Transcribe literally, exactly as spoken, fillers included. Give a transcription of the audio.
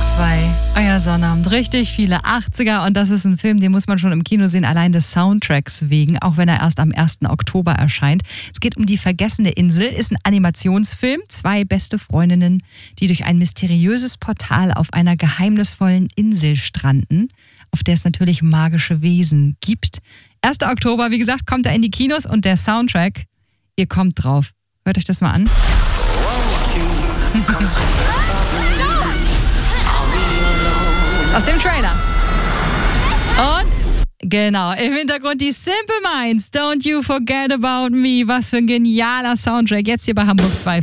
zwei, euer Sonnabend. Richtig viele achtziger und das ist ein Film, den muss man schon im Kino sehen, allein des Soundtracks wegen, auch wenn er erst am ersten Oktober erscheint. Es geht um die vergessene Insel, ist ein Animationsfilm. Zwei beste Freundinnen, die durch ein mysteriöses Portal auf einer geheimnisvollen Insel stranden, auf der es natürlich magische Wesen gibt. erster Oktober, wie gesagt, kommt er in die Kinos und der Soundtrack, ihr kommt drauf. Hört euch das mal an. Aus dem Trailer. Und genau, im Hintergrund die Simple Minds. Don't you forget about me. Was für ein genialer Soundtrack. Jetzt hier bei Hamburg zwei.